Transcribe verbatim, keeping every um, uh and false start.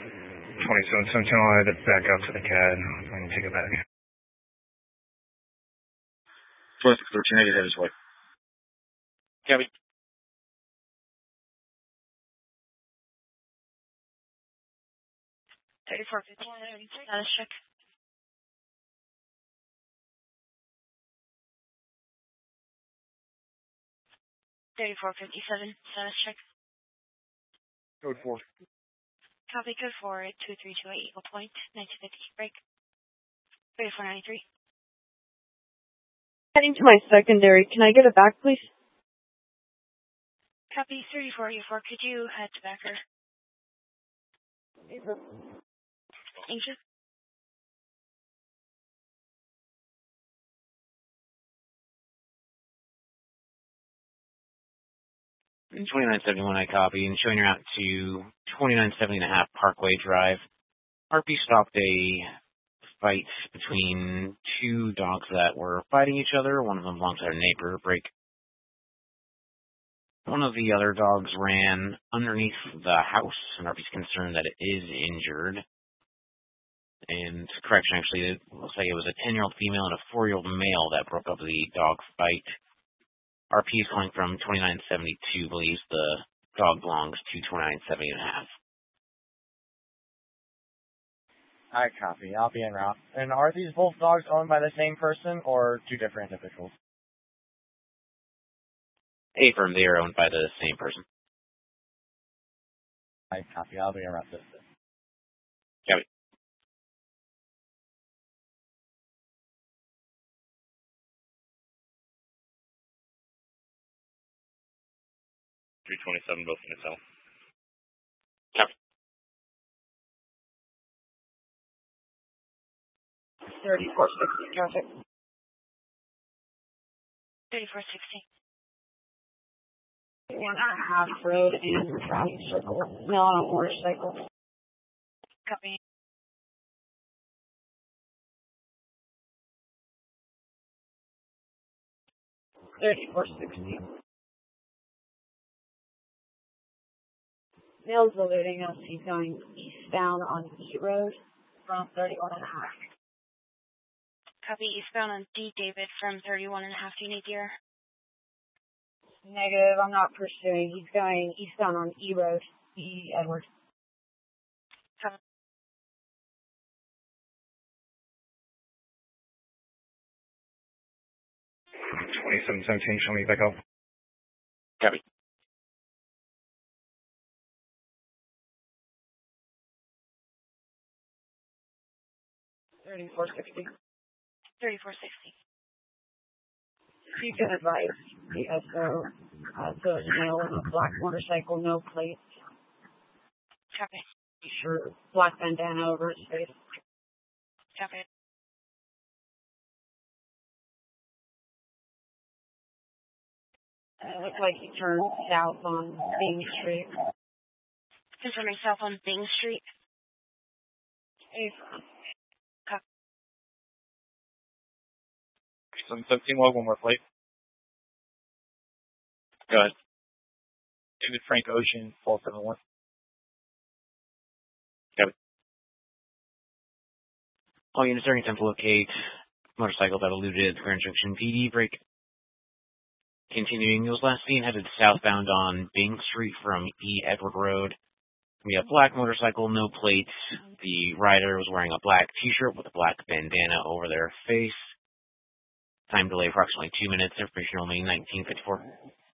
twenty-seven seventeen, I'll head back out to the C A D and take it back. twenty-six thirteen, I get headed this way. Copy. thirty-four fifty-one, status check. thirty-four fifty-seven, status check. Code four. Copy, code four, two three two eight, Eagle Point, nineteen fifty, break. thirty-four ninety-three. Heading to my secondary. Can I get it back, please? Copy, thirty-four eighty-four. Could you head to Becker? Anxious? twenty-nine seventy-one, I copy, and showing your route to twenty-nine seventy and a half Parkway Drive. R P stopped a fight between two dogs that were fighting each other. One of them belongs to their neighbor. Break. One of the other dogs ran underneath the house, and R P's concerned that it is injured. And correction, actually, it looks like it was a ten-year-old female and a four-year-old male that broke up the dog fight. R P is calling from twenty-nine seventy-two, believes the dog belongs to twenty-nine seventy and a half. I copy. I'll be en route. And are these both dogs owned by the same person or two different individuals? A firm, they are owned by the same person. I copy. I'll be en route. Copy. three twenty-seven, both in itself. Copy. thirty-four sixty, traffic. thirty-four sixty. One and a half road and traffic circle. No, on a motorcycle. Copy. thirty-four sixty. Male's eluding us. He's going eastbound on E Road from thirty-one and a half. Copy, eastbound on D. David from thirty-one and a half. Do you need gear? Negative, I'm not pursuing. He's going eastbound on E Road, E. Edward. Copy. twenty-seven seventeen, show me back up. Copy. thirty-four sixty. thirty-four sixty. You can advise. Yes, so, uh, so it's male with a black motorcycle, no plates. Copy. Sure, black bandana over his face. Copy. Uh, it looks like he turned south on Bing Street. Confirming south on Bing Street. Hey, Copy. seven seventeen, log one more plate. Go ahead. David Frank Ocean, four seven one. Copy. All units are attempt to locate motorcycle that eluded the Grand Junction P D. Break. Continuing, it was last seen headed southbound on Bing Street from E. Edward Road. We have black motorcycle, no plates. The rider was wearing a black t-shirt with a black bandana over their face. Time delay approximately two minutes. Information only nineteen fifty-four.